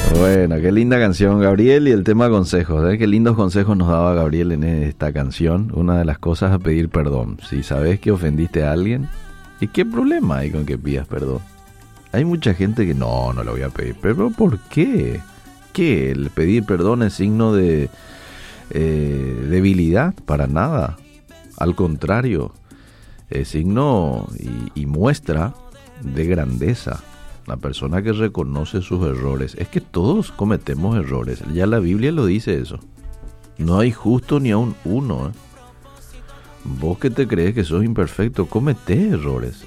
Bueno, qué linda canción, Gabriel, y el tema consejos, ¿eh? Qué lindos consejos nos daba Gabriel en esta canción. Una de las cosas a pedir perdón. Si sabes que ofendiste a alguien, ¿y qué problema hay con que pidas perdón? Hay mucha gente que no lo voy a pedir. ¿Pero por qué? ¿Qué? ¿El pedir perdón es signo de debilidad? Para nada. Al contrario, es signo y muestra de grandeza. La persona que reconoce sus errores. Es que todos cometemos errores. Ya la Biblia lo dice eso. No hay justo ni aun uno. Vos que te crees que sos imperfecto, cometés errores.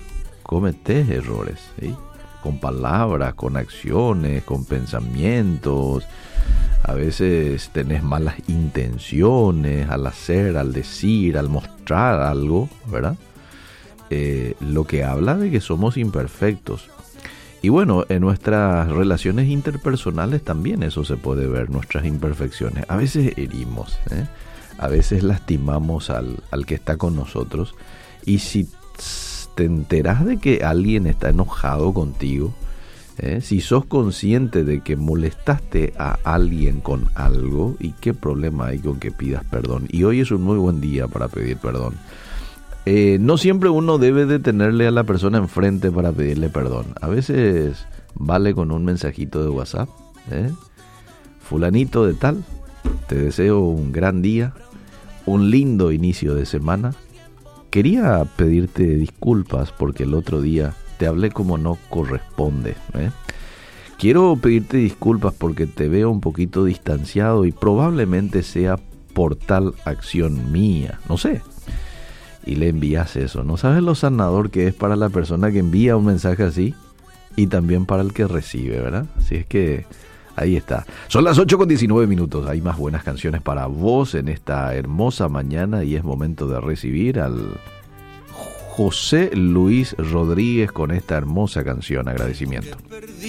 ¿Sí? Con palabras, con acciones, con pensamientos. A veces tenés malas intenciones al hacer, al decir, al mostrar algo, ¿verdad? Lo que habla de que somos imperfectos. Y bueno, en nuestras relaciones interpersonales también eso se puede ver, nuestras imperfecciones. A veces herimos, a veces lastimamos al que está con nosotros. Y si te enterás de que alguien está enojado contigo, si sos consciente de que molestaste a alguien con algo, ¿y qué problema hay con que pidas perdón? Y hoy es un muy buen día para pedir perdón. No siempre uno debe detenerle a la persona enfrente para pedirle perdón. A veces vale con un mensajito de WhatsApp. Fulanito de tal, te deseo un gran día, un lindo inicio de semana. Quería pedirte disculpas porque el otro día te hablé como no corresponde. Quiero pedirte disculpas porque te veo un poquito distanciado y probablemente sea por tal acción mía. No sé. Y le envías eso. No sabes lo sanador que es para la persona que envía un mensaje así y también para el que recibe, ¿verdad? Así es que ahí está. Son las 8:19. Hay más buenas canciones para vos en esta hermosa mañana y es momento de recibir al José Luis Rodríguez con esta hermosa canción. Agradecimiento.